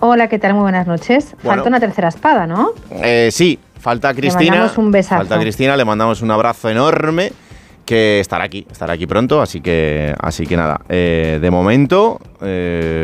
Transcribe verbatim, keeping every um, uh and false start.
Hola, ¿qué tal? Muy buenas noches. Bueno. Falta una tercera espada, ¿no? Eh, sí, falta Cristina. Le mandamos un besazo. Falta Cristina, le mandamos un abrazo enorme, que estará aquí, estará aquí pronto, así que, así que nada, eh, de momento... Eh,